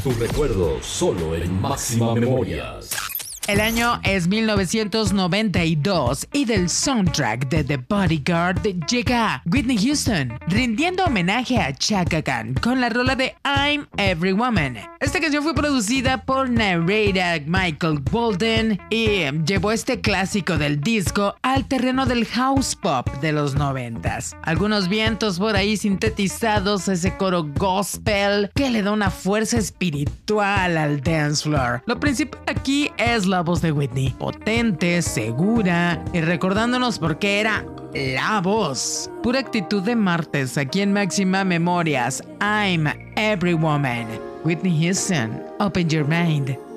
Tu recuerdo solo en Máxima Memorias. El año es 1992 y del soundtrack de The Bodyguard llega Whitney Houston, rindiendo homenaje a Chaka Khan con la rola de I'm Every Woman. Esta canción fue producida por Narada Michael Walden y llevó este clásico del disco al terreno del house pop de los 90s. Algunos vientos por ahí sintetizados, ese coro gospel que le da una fuerza espiritual al dance floor. Lo principal aquí es la voz de Whitney, potente, segura y recordándonos por qué era la voz. Pura actitud de martes aquí en Máxima Memorias. I'm Every Woman. Whitney Houston, open your mind.